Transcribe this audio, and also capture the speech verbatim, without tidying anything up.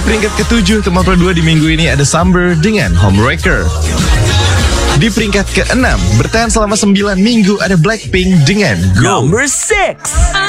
peringkat ketujuh Top empat puluh dua di minggu ini ada Summer dengan Homewrecker. Di peringkat keenam bertahan selama sembilan minggu ada Blackpink dengan Go. Number six.